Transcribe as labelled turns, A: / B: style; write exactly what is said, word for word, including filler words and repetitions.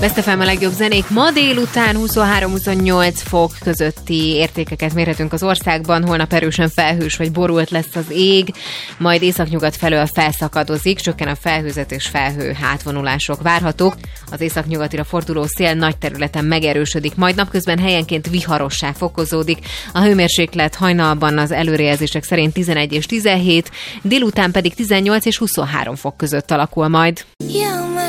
A: Best ef em a legjobb zenék. Ma délután huszonhárom-huszonnyolc fok közötti értékeket mérhetünk az országban, holnap erősen felhős vagy borult lesz az ég, majd északnyugat felől felszakadozik, csökken a felhőzet és felhő hátvonulások várhatók. Az északnyugatira forduló szél nagy területen megerősödik, majd napközben helyenként viharosság fokozódik. A hőmérséklet hajnalban az előrejelzések szerint tizenegy és tizenhét, délután pedig tizennyolc és huszonhárom fok között alakul majd. Yeah.